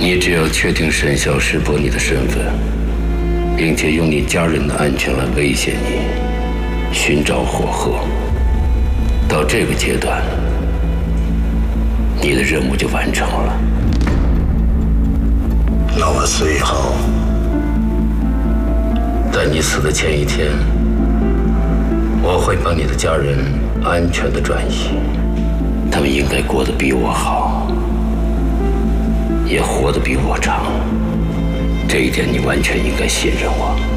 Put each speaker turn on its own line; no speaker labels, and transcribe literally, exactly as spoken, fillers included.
你只要确定沈小石伯你的身份，并且用你家人的安全来威胁你，寻找火鹤，到这个阶段，你的任务就完成了。
那么随后，
在你死的前一天，我会帮你的家人安全的转移，他们应该过得比我好，也活得比我长，这一点你完全应该信任我。